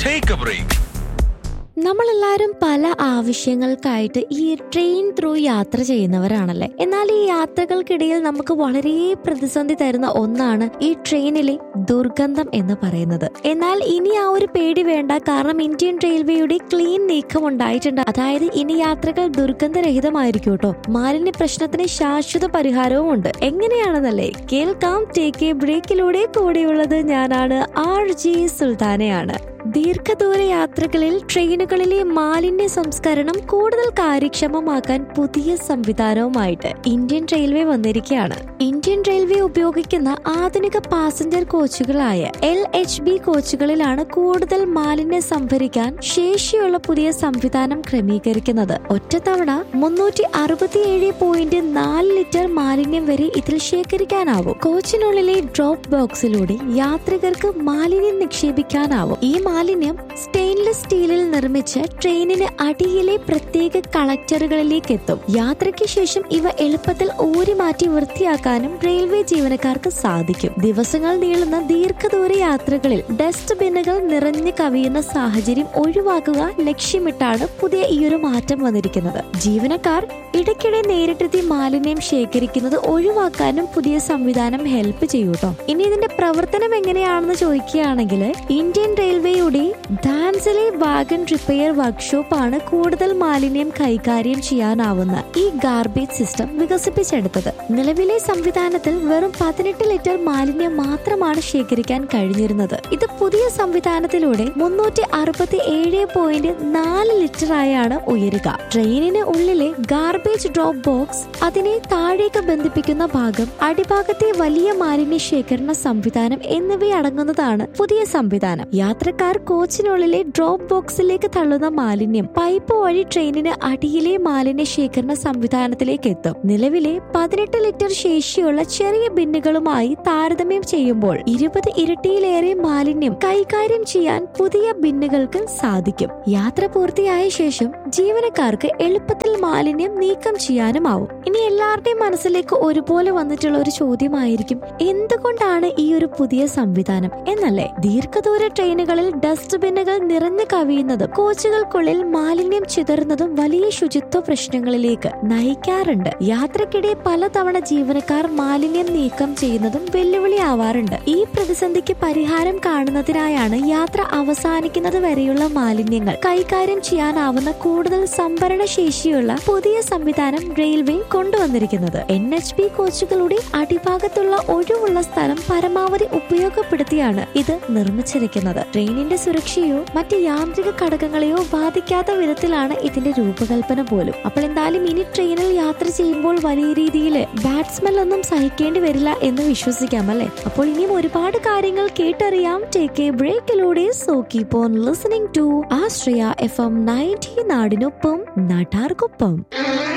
Take a break. നമ്മളെല്ലാവരും പല ആവശ്യങ്ങൾക്കായിട്ട് ഈ ട്രെയിൻ ത്രൂ യാത്ര ചെയ്യുന്നവരാണല്ലേ. എന്നാൽ ഈ യാത്രകൾക്കിടയിൽ നമുക്ക് വളരെ പ്രതിസന്ധി തരുന്ന ഒന്നാണ് ഈ ട്രെയിനിലെ ദുർഗന്ധം എന്ന് പറയുന്നത്. എന്നാൽ ഇനി ആ ഒരു പേടി വേണ്ട, കാരണം ഇന്ത്യൻ റെയിൽവേയുടെ ക്ലീൻ നീക്കം ഉണ്ടായിട്ടുണ്ട്. അതായത് ഇനി യാത്രകൾ ദുർഗന്ധരഹിതമായിരിക്കും കേട്ടോ. മാലിന്യ പ്രശ്നത്തിന് ശാശ്വത പരിഹാരവും ഉണ്ട്. എങ്ങനെയാണെന്നല്ലേ കേൾക്കാം. ടേക്ക് എ ബ്രേക്കിലൂടെ കൂടെയുള്ളത് ഞാനാണ് RJ സുൽത്താനയാണ്. ദീർഘദൂര യാത്രകളിൽ ട്രെയിനുകളിലെ മാലിന്യ സംസ്കരണം കൂടുതൽ കാര്യക്ഷമമാക്കാൻ പുതിയ സംവിധാനവുമായിട്ട് ഇന്ത്യൻ റെയിൽവേ വന്നിരിക്കുകയാണ്. ഇന്ത്യൻ റെയിൽവേ ഉപയോഗിക്കുന്ന ആധുനിക പാസഞ്ചർ കോച്ചുകളായ LHB കോച്ചുകളിലാണ് കൂടുതൽ മാലിന്യം സംഭരിക്കാൻ ശേഷിയുള്ള പുതിയ സംവിധാനം ക്രമീകരിക്കുന്നത്. ഒറ്റത്തവണ 367.4 ലിറ്റർ മാലിന്യം വരെ ഇതിൽ ശേഖരിക്കാനാവും. കോച്ചിനുള്ളിലെ ഡ്രോപ്പ് ബോക്സിലൂടെ യാത്രികർക്ക് മാലിന്യം നിക്ഷേപിക്കാനാവും. ഈ മാലിന്യം സ്റ്റെയിൻലെസ് സ്റ്റീലിൽ നിർമ്മിച്ച് ട്രെയിനിന് അടിയിലെ പ്രത്യേക കളക്ടറുകളിലേക്ക് എത്തും. യാത്രയ്ക്ക് ശേഷം ഇവ എളുപ്പത്തിൽ ഊരി മാറ്റി വൃത്തിയാക്കാനും റെയിൽവേ ജീവനക്കാർക്ക് സാധിക്കും. ദിവസങ്ങൾ നീളുന്ന ദീർഘദൂര യാത്രകളിൽ ഡസ്റ്റ് ബിന്നുകൾ നിറഞ്ഞു കവിയുന്ന സാഹചര്യം ഒഴിവാക്കുക ലക്ഷ്യമിട്ടാണ് പുതിയ ഈ ഒരു മാറ്റം വന്നിരിക്കുന്നത്. ജീവനക്കാർ ഇടയ്ക്കിടെ നേരിട്ടെത്തി മാലിന്യം ശേഖരിക്കുന്നത് ഒഴിവാക്കാനും പുതിയ സംവിധാനം ഹെൽപ്പ് ചെയ്യൂട്ടോ. ഇനി ഇതിന്റെ പ്രവർത്തനം എങ്ങനെയാണെന്ന് ചോദിക്കുകയാണെങ്കിൽ ഇന്ത്യൻ റെയിൽവേയുടെ ധാൻസിലെ വാഗൺ റിപ്പയർ വർക്ക്ഷോപ്പ് ആണ് കൂടുതൽ മാലിന്യം കൈകാര്യം ചെയ്യാനാവുന്ന ഈ ഗാർബേജ് സിസ്റ്റം വികസിപ്പിച്ചെടുത്തത്. നിലവിലെ സംവിധാനത്തിൽ വെറും 18 ലിറ്റർ മാലിന്യം മാത്രമാണ് ശേഖരിക്കാൻ കഴിഞ്ഞിരുന്നത്. ഇത് പുതിയ സംവിധാനത്തിലൂടെ 367.4 ലിറ്റർ ആയാണ് ഉയരുക. ട്രെയിനിന് ഉള്ളിലെ ഗാർബേജ് ഡ്രോപ്പ് ബോക്സ്, അതിനെ താഴേക്ക് ബന്ധിപ്പിക്കുന്ന ഭാഗം, അടിഭാഗത്തെ വലിയ മാലിന്യ ശേഖരണ സംവിധാനം എന്നിവയടങ്ങുന്നതാണ് പുതിയ സംവിധാനം. യാത്രക്കാർ കോച്ചിനുള്ളിലെ ഡ്രോപ്പ് ബോക്സിലേക്ക് തള്ളുന്ന മാലിന്യം പൈപ്പ് വഴി ട്രെയിനിന് അടിയിലെ മാലിന്യ ശേഖരണ സംവിധാനത്തിലേക്ക് എത്തും. നിലവിലെ 18 ലിറ്റർ ശേഷിയുള്ള ചെറിയ ബിന്നുകളുമായി താരതമ്യം ചെയ്യുമ്പോൾ 20 ഇരട്ടിയിലേറെ മാലിന്യം കൈകാര്യം ചെയ്യാൻ പുതിയ ബിന്നുകൾക്ക് സാധിക്കും. യാത്ര പൂർത്തിയായ ശേഷം ജീവനക്കാർക്ക് എളുപ്പത്തിൽ മാലിന്യം നീക്കം ചെയ്യാനുമാവും. ഇനി എല്ലാവരുടെയും മനസ്സിലേക്ക് ഒരുപോലെ വന്നിട്ടുള്ള ഒരു ചോദ്യമായിരിക്കും, എന്തുകൊണ്ടാണ് ഈ ഒരു പുതിയ സംവിധാനം എന്നല്ലേ. ദീർഘദൂര ട്രെയിനുകളിൽ ഡസ്റ്റ് ബിന്നുകൾ നിറഞ്ഞു കവിയുന്നതും കോച്ചുകൾക്കുള്ളിൽ മാലിന്യം ചിതറുന്നതും വലിയ ശുചിത്വ പ്രശ്നങ്ങളിലേക്ക് നയിക്കാറുണ്ട്. യാത്രക്കിടെ പലതവണ ജീവനക്കാർ മാലിന്യം നീക്കം ചെയ്യുന്നതും വെല്ലുവിളിയാവാറുണ്ട്. ഈ പ്രതിസന്ധിക്ക് പരിഹാരം കാണുന്നതിനായാണ് യാത്ര അവസാനിക്കുന്നത് വരെയുള്ള മാലിന്യങ്ങൾ കൈകാര്യം ചെയ്യാനാവുന്ന കൂടുതൽ സംഭരണ ശേഷിയുള്ള പുതിയ സംവിധാനം റെയിൽവേ കൊണ്ടുവന്നിരിക്കുന്നത്. NHB കോച്ചുകളുടെ അടിഭാഗത്തുള്ള ഒഴിവുള്ള സ്ഥലം പരമാവധി ഉപയോഗപ്പെടുത്തിയാണ് ഇത് നിർമ്മിച്ചിരിക്കുന്നത്. ട്രെയിനിന്റെ സുരക്ഷയോ മറ്റ് യാന്ത്രിക ഘടകങ്ങളെയോ ബാധിക്കാത്ത വിധത്തിലാണ് ഇതിന്റെ രൂപകൽപ്പന പോലും. അപ്പോൾ എന്തായാലും ഇനി ട്രെയിനിൽ യാത്ര ചെയ്യുമ്പോൾ വലിയ രീതിയിൽ ബാഡ് സ്മെൽ ഒന്നും സഹിക്കേണ്ടി വരില്ല എന്ന് വിശ്വസിക്കാം അല്ലെ. അപ്പോൾ ഇനിയും ഒരുപാട് കാര്യങ്ങൾ കേട്ടറിയാം take A ബ്രേക്കിലൂടെ. So keep on listening to Ashraya FM 90 നാടിനൊപ്പം നാട്ടാർക്കൊപ്പം.